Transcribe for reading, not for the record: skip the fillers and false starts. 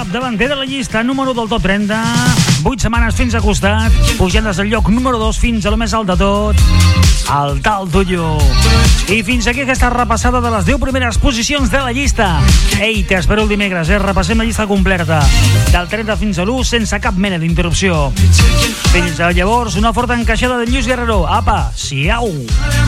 capdavanter de la llista número del top 30. 8 setmanes fins a costat, pujant des del lloc número 2 fins a lo més alt de tot, el Tal Tuyo. I fins aquí aquesta repassada de les 10 primeres posicions de la llista. Ei, t'espero el dimecres, repassem la llista completa del 30 fins a l'1 sense cap mena d'interrupció. Fins a llavors, una forta encaixada de Lluís Guerrero. Apa, siau!